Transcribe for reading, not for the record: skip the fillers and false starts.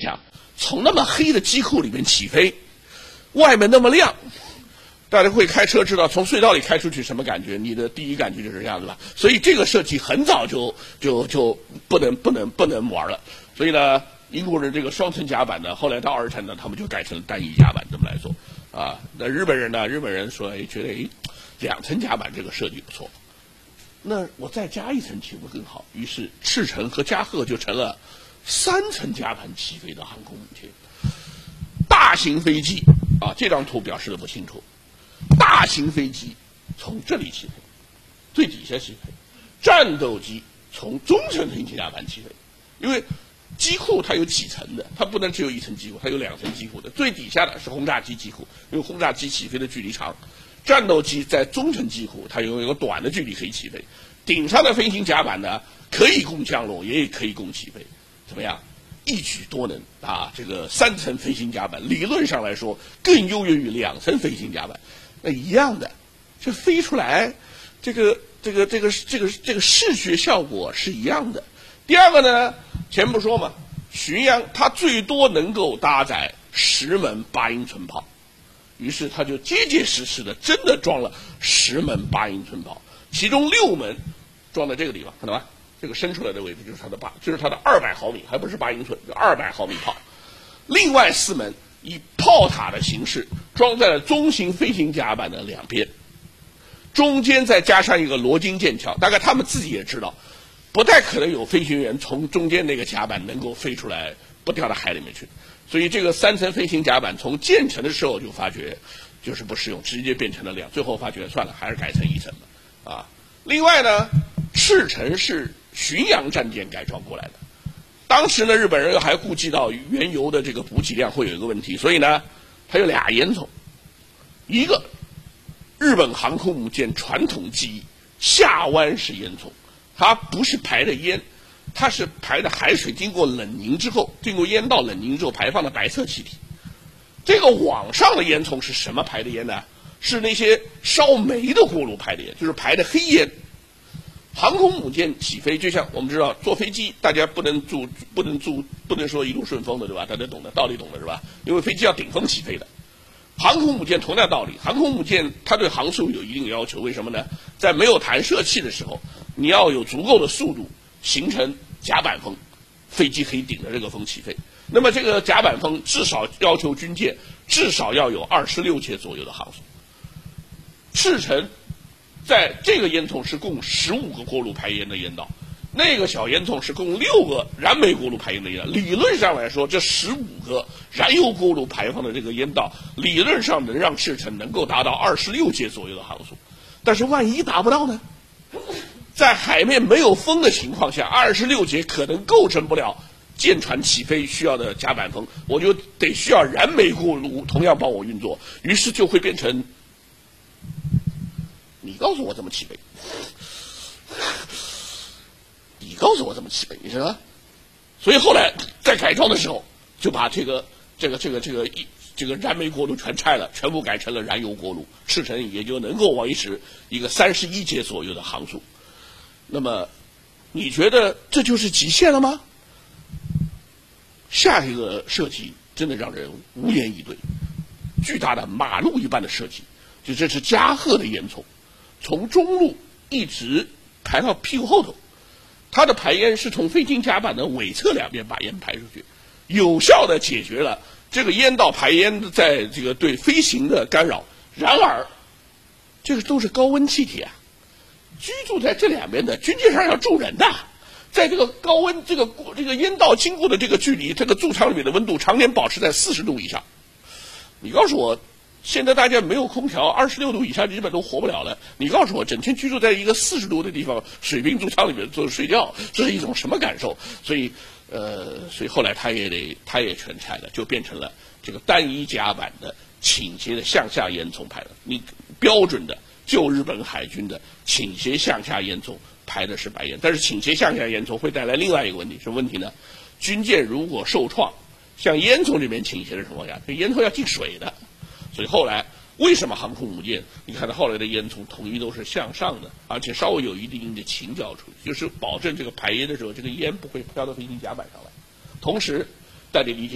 想，从那么黑的机库里面起飞，外面那么亮，大家会开车知道从隧道里开出去什么感觉，你的第一感觉就是这样子吧。所以这个设计很早就不能玩了。所以呢，英国人这个双层甲板呢，后来到2层呢，他们就改成了单一甲板这么来做啊。那日本人说觉得2层甲板这个设计不错，那我再加一层岂不更好？于是赤城和加贺就成了3层甲板起飞的航空母舰。大型飞机啊，这张图表示的不清楚。大型飞机从这里起飞，最底下起飞；战斗机从中层飞行甲板起飞，因为机库它有几层的，它不能只有1层机库，它有2层机库的。最底下的是轰炸机机库，因为轰炸机起飞的距离长；战斗机在中层机库，它有一个短的距离可以起飞。顶上的飞行甲板呢，可以供降落，也可以供起飞。怎么样？一举多能啊！这个3层飞行甲板理论上来说更优越于2层飞行甲板。那一样的，这飞出来，这个视觉效果是一样的。第二个呢，前不说嘛，巡洋它最多能够搭载10门8英寸炮，于是他就结结实实的真的装了10门8英寸炮，其中6门装在这个地方，看到吧？这个伸出来的位置就是它的200毫米，还不是8英寸，200毫米炮。另外4门以炮塔的形式装在了中型飞行甲板的2边，中间再加上一个罗金剑桥。大概他们自己也知道，不太可能有飞行员从中间那个甲板能够飞出来不掉到海里面去，所以这个3层飞行甲板从建成的时候就发觉就是不适用，直接变成了2，最后发觉算了，还是改成1层吧。啊，另外呢，赤城是巡洋战舰改装过来的。当时呢，日本人还顾及到原油的这个补给量会有一个问题，所以呢，它有2烟囱，一个日本航空母舰传统技艺下弯式烟囱，它不是排的烟，它是排的海水经过冷凝之后，经过烟道冷凝之后排放的白色气体。这个往上的烟囱是什么排的烟呢？是那些烧煤的锅炉排的烟，就是排的黑烟。航空母舰起飞，就像我们知道坐飞机，大家不能说一路顺风的，对吧？大家懂的道理懂的是吧？因为飞机要顶风起飞的。航空母舰同样道理，航空母舰它对航速有一定的要求，为什么呢？在没有弹射器的时候，你要有足够的速度形成甲板风，飞机可以顶着这个风起飞。那么这个甲板风至少要求军舰至少要有26节左右的航速。赤城在这个烟囱是供15个锅炉排烟的烟道，那个小烟囱是供6个燃煤锅炉排烟的烟道。理论上来说，这15个燃油锅炉排放的这个烟道，理论上能让赤城能够达到26节左右的航速。但是万一达不到呢？在海面没有风的情况下，26节可能构成不了舰船起飞需要的甲板风，我就得需要燃煤锅炉同样帮我运作，于是就会变成。你告诉我怎么起飞？你告诉我怎么起飞？你知道吗？所以后来在改装的时候，就把这个燃煤锅炉全拆了，全部改成了燃油锅炉，赤城也就能够维持一个31节左右的航速。那么，你觉得这就是极限了吗？下一个设计真的让人无言以对，巨大的马路一般的设计，就这是加贺的烟囱。从中路一直排到屁股后头，它的排烟是从飞行甲板的尾侧2边把烟排出去，有效的解决了这个烟道排烟在这个对飞行的干扰。然而，这个都是高温气体啊，居住在这2边的军舰上要住人的，在这个高温这个烟道经过的这个距离，这个驻舱里面的温度常年保持在40度以上。你告诉我。现在大家没有空调，26度以下基本都活不了了。你告诉我，整天居住在一个40度的地方，水平驻舱里面做睡觉，这是一种什么感受？所以后来他也全拆了，就变成了这个单一甲板的倾斜的向下烟囱排了。你标准的旧日本海军的倾斜向下烟囱排的是白烟，但是倾斜向下烟囱会带来另外一个问题，什么问题呢？军舰如果受创，像烟囱这边倾斜的情况下，这烟囱要进水的。所以后来为什么航空母舰你看到后来的烟囱统一都是向上的，而且稍微有一定的倾角处，就是保证这个排烟的时候这个烟不会飘到飞行甲板上来。同时大家理解